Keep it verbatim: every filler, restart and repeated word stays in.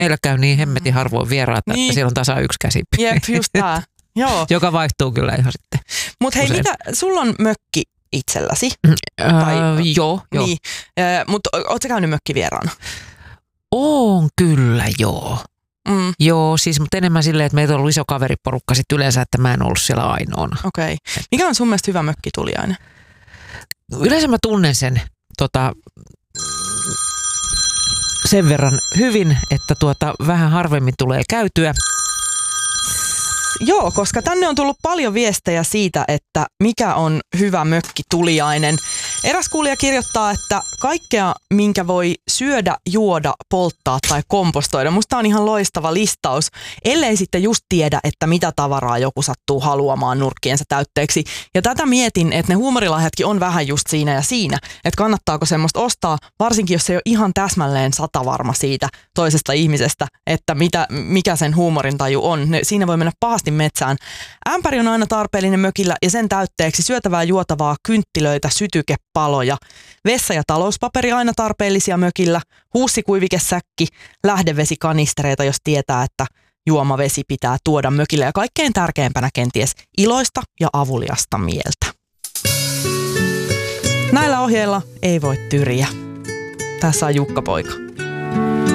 Meillä käy niin hemmetin harvoin vieraata, niin. Että siellä on tasa yksi käsipi. Jep, just tää. Joo. Joka vaihtuu kyllä ihan sitten. Mutta hei, usein. Mitä, sulla on mökki itselläsi? Äh, tai, joo, joo. Niin. Äh, Mutta ootko käynyt mökkivieraana? Oon kyllä, joo. Mm. Joo, siis mutta enemmän silleen, että meitä on ollut iso kaveriporukka sit yleensä, että mä en ollut siellä ainoana. Okei. Okay. Mikä on sun mielestä hyvä mökkituliainen? Yleensä mä tunnen sen tota, sen verran hyvin, että tuota, vähän harvemmin tulee käytyä. Joo, koska tänne on tullut paljon viestejä siitä, että mikä on hyvä mökkituliainen. Eräs kuulija kirjoittaa, että kaikkea, minkä voi syödä, juoda, polttaa tai kompostoida. Musta on ihan loistava listaus, ellei sitten just tiedä, että mitä tavaraa joku sattuu haluamaan nurkkiensa täytteeksi. Ja tätä mietin, että ne huumorilahjatkin on vähän just siinä ja siinä, että kannattaako semmoista ostaa, varsinkin jos ei ole ihan täsmälleen satavarma siitä toisesta ihmisestä, että mitä, mikä sen huumorintaju on. Ne, siinä voi mennä pahasti metsään. Ämpäri on aina tarpeellinen mökillä ja sen täytteeksi syötävää, juotavaa, kynttilöitä, sytykepaloja. Vessa- ja talouspaperi aina tarpeellisia mökillä. Huussikuivikesäkki, lähdevesikanistreita, jos tietää, että juomavesi pitää tuoda mökille. Ja kaikkein tärkeimpänä kenties iloista ja avuliasta mieltä. Näillä ohjeilla ei voi tyriä. Tässä on Jukka Poika.